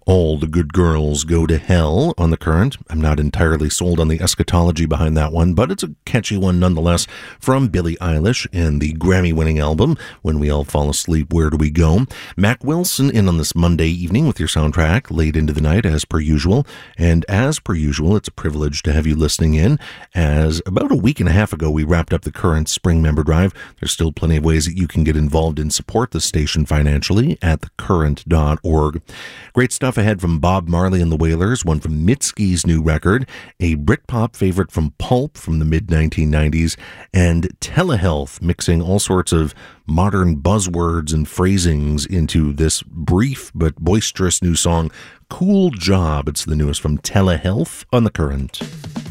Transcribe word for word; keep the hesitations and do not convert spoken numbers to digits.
All the Good Girls Go to Hell on the Current. I'm not entirely sold on the eschatology behind that one, but it's a catchy one nonetheless, from Billie Eilish and the Grammy-winning album, When We All Fall Asleep, Where Do We Go? Mac Wilson in on this Monday evening with your soundtrack, late into the night as per usual. And as per usual, it's a privilege to have you listening in, as about a week and a half ago we wrapped up the Current Spring Member Drive. There's still plenty of ways that you can get involved and support the station financially at the current dot org. Great stuff ahead from Bob Marley and the Wailers, one from Mitski's new record, a Britpop favorite from Pulp from the mid nineteen nineties, and Telehealth mixing all sorts of modern buzzwords and phrasings into this brief but boisterous new song, Cool Job. It's the newest from Telehealth on the Current.